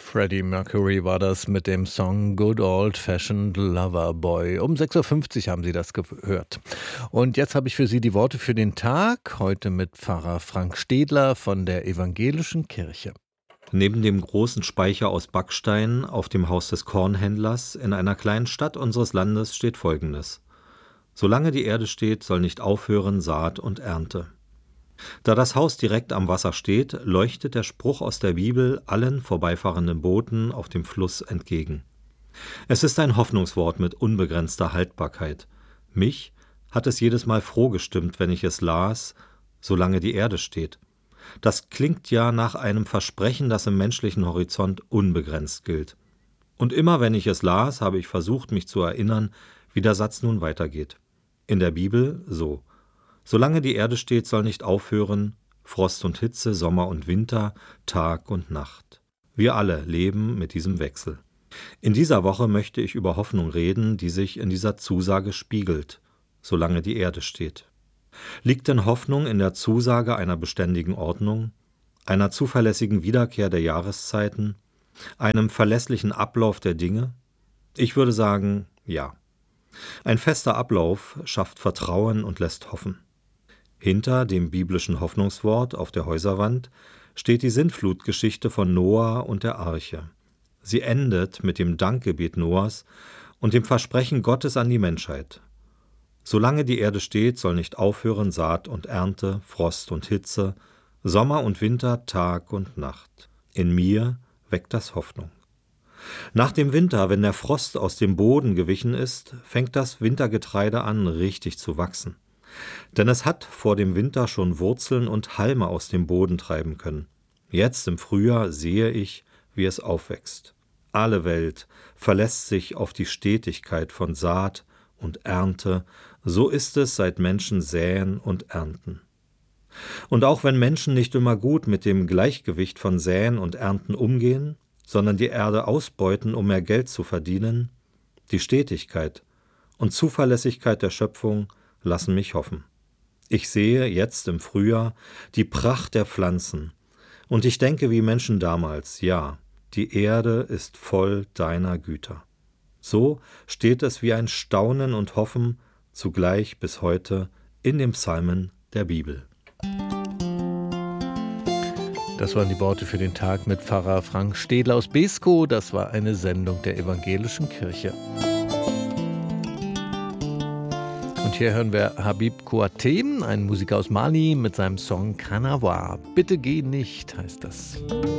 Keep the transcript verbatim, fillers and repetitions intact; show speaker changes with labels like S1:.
S1: Freddie Mercury war das mit dem Song Good Old Fashioned Lover Boy. Um sechs Uhr fünfzig haben Sie das gehört. Und jetzt habe ich für Sie die Worte für den Tag, heute mit Pfarrer Frank Stedler von der Evangelischen Kirche.
S2: Neben dem großen Speicher aus Backstein auf dem Haus des Kornhändlers in einer kleinen Stadt unseres Landes steht Folgendes: Solange die Erde steht, soll nicht aufhören Saat und Ernte. Da das Haus direkt am Wasser steht, leuchtet der Spruch aus der Bibel allen vorbeifahrenden Booten auf dem Fluss entgegen. Es ist ein Hoffnungswort mit unbegrenzter Haltbarkeit. Mich hat es jedes Mal froh gestimmt, wenn ich es las, solange die Erde steht. Das klingt ja nach einem Versprechen, das im menschlichen Horizont unbegrenzt gilt. Und immer wenn ich es las, habe ich versucht, mich zu erinnern, wie der Satz nun weitergeht. In der Bibel so: Solange die Erde steht, soll nicht aufhören Frost und Hitze, Sommer und Winter, Tag und Nacht. Wir alle leben mit diesem Wechsel. In dieser Woche möchte ich über Hoffnung reden, die sich in dieser Zusage spiegelt, solange die Erde steht. Liegt denn Hoffnung in der Zusage einer beständigen Ordnung, einer zuverlässigen Wiederkehr der Jahreszeiten, einem verlässlichen Ablauf der Dinge? Ich würde sagen, ja. Ein fester Ablauf schafft Vertrauen und lässt hoffen. Hinter dem biblischen Hoffnungswort auf der Häuserwand steht die Sintflutgeschichte von Noah und der Arche. Sie endet mit dem Dankgebet Noahs und dem Versprechen Gottes an die Menschheit. Solange die Erde steht, soll nicht aufhören Saat und Ernte, Frost und Hitze, Sommer und Winter, Tag und Nacht. In mir weckt das Hoffnung. Nach dem Winter, wenn der Frost aus dem Boden gewichen ist, fängt das Wintergetreide an, richtig zu wachsen. Denn es hat vor dem Winter schon Wurzeln und Halme aus dem Boden treiben können. Jetzt im Frühjahr sehe ich, wie es aufwächst. Alle Welt verlässt sich auf die Stetigkeit von Saat und Ernte. So ist es, seit Menschen säen und ernten. Und auch wenn Menschen nicht immer gut mit dem Gleichgewicht von Säen und Ernten umgehen, sondern die Erde ausbeuten, um mehr Geld zu verdienen, die Stetigkeit und Zuverlässigkeit der Schöpfung lassen mich hoffen. Ich sehe jetzt im Frühjahr die Pracht der Pflanzen und ich denke wie Menschen damals, ja, die Erde ist voll deiner Güter. So steht es wie ein Staunen und Hoffen zugleich bis heute in den Psalmen der Bibel.
S1: Das waren die Worte für den Tag mit Pfarrer Frank Stedler aus Beeskow. Das war eine Sendung der Evangelischen Kirche. Und hier hören wir Habib Kouatem, einen Musiker aus Mali, mit seinem Song Carnaval. Bitte geh nicht, heißt das.